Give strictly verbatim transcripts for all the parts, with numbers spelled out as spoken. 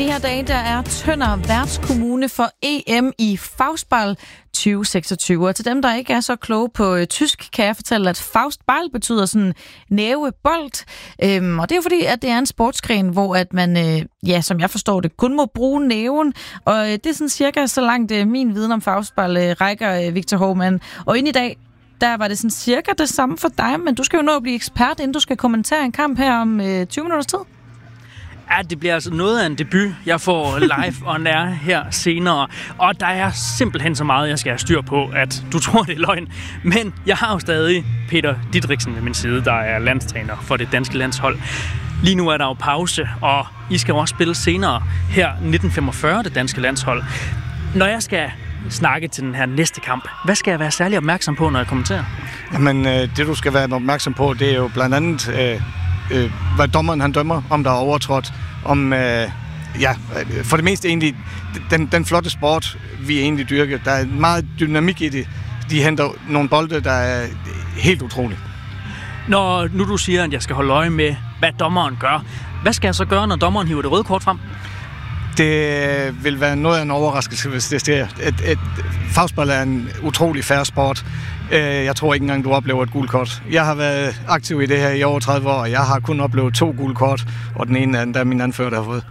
de her dage, der er Tønder værtskommune for E M i Faustball tyve seksogtyve. Og til dem, der ikke er så kloge på øh, tysk, kan jeg fortælle, at Faustball betyder sådan nævebold. Øhm, og det er jo fordi, at det er en sportsgren, hvor at man, øh, ja, som jeg forstår det, kun må bruge næven. Og øh, det er sådan cirka så langt øh, min viden om Faustball øh, rækker, øh, Victor Hovmand. Og ind i dag, der var det sådan cirka det samme for dig, men du skal jo nå at blive ekspert, inden du skal kommentere en kamp her om øh, tyve minutters tid. Ja, det bliver altså noget af en debut, jeg får live on air her senere. Og der er simpelthen så meget, jeg skal have styr på, at du tror, det er løgn. Men jeg har jo stadig Peter Didriksen ved min side, der er landstræner for det danske landshold. Lige nu er der jo pause, og I skal også spille senere her nitten femogfyrre, det danske landshold. Når jeg skal snakke til den her næste kamp, hvad skal jeg være særlig opmærksom på, når jeg kommenterer? Jamen, det du skal være opmærksom på, det er jo blandt andet, øh, øh, hvad dommeren han dømmer, om der er overtrådt, om, øh, ja, for det meste egentlig, den, den flotte sport, vi egentlig dyrker, der er meget dynamik i det. De henter nogle bolde, der er helt utroligt. Når nu du siger, at jeg skal holde øje med, hvad dommeren gør, hvad skal jeg så gøre, når dommeren hiver det røde kort frem? Det vil være noget af en overraskelse, hvis det sker. Et, et, Faustball er en utrolig fair sport. Jeg tror ikke engang, du oplever et gult kort. Jeg har været aktiv i det her i over tredive år, og jeg har kun oplevet to gule kort, og den ene er den, der min anfører, der har fået.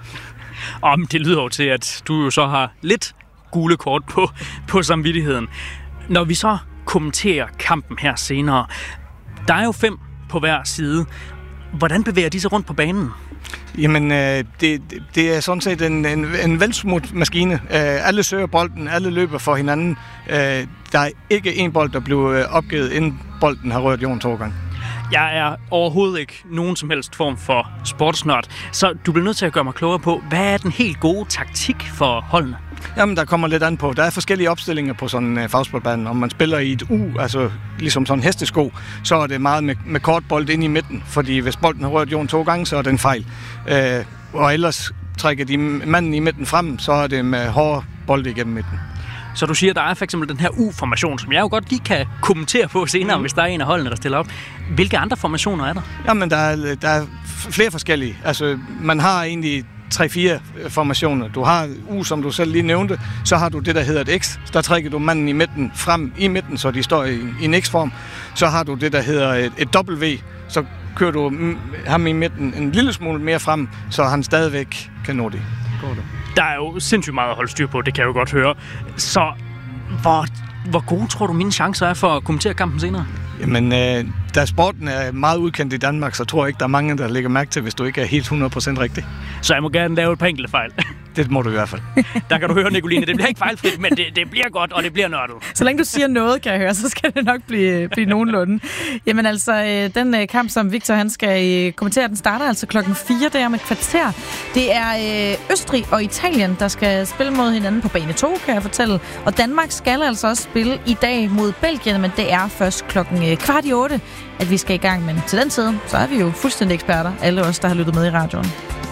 Om det lyder jo til, at du jo så har lidt gule kort på, på samvittigheden. Når vi så kommenterer kampen her senere, der er jo fem på hver side. Hvordan bevæger de sig rundt på banen? Jamen, øh, det, det er sådan set en, en, en velsmurt maskine. Øh, alle søger bolden, alle løber for hinanden. Øh, der er ikke en bold, der bliver opgivet, inden bolden har rørt jorden to gange. Jeg er overhovedet ikke nogen som helst form for sportsnørd, så du bliver nødt til at gøre mig klogere på, hvad er den helt gode taktik for holdene? Jamen, der kommer lidt an på. Der er forskellige opstillinger på sådan en uh, faustballbane. Om man spiller i et U, altså ligesom sådan en hestesko, så er det meget med, med kort bold ind i midten. Fordi hvis bolden har rørt jorden to gange, så er det en fejl. Uh, og ellers trækker de manden i midten frem, så er det med hårde bolde igennem midten. Så du siger, at der er for eksempel den her U-formation, som jeg jo godt lige kan kommentere på senere, mm. hvis der er en af holdene, der stiller op. Hvilke andre formationer er der? Jamen, der er, der er flere forskellige. Altså, man har egentlig tre-fire formationer. Du har U, som du selv lige nævnte, så har du det, der hedder et X. Der trækker du manden i midten frem i midten, så de står i, i en X-form. Så har du det, der hedder et, et W. Så kører du ham i midten en lille smule mere frem, så han stadigvæk kan nå det. Der er jo sindssygt meget at holde styr på, det kan jeg jo godt høre. Så hvor, hvor gode tror du mine chancer er for at kommentere kampen senere? Jamen, øh, da sporten er meget udkendt i Danmark, så tror jeg ikke, der er mange, der lægger mærke til, hvis du ikke er helt hundrede procent rigtig. Så jeg må gerne lave et par enkelte fejl. Det må du i hvert fald. Der kan du høre, Nicoline, det bliver ikke fejlfrit, men det, det bliver godt, og det bliver nørdet. Så længe du siger noget, kan jeg høre, så skal det nok blive, blive nogenlunde. Jamen altså, den kamp, som Victor han skal kommentere, den starter altså klokken fire der med et kvarter. Det er Østrig og Italien, der skal spille mod hinanden på bane to, kan jeg fortælle. Og Danmark skal altså også spille i dag mod Belgien, men det er først klokken kvart i otte, at vi skal i gang. Men til den tid, så er vi jo fuldstændig eksperter, alle os, der har lyttet med i radioen.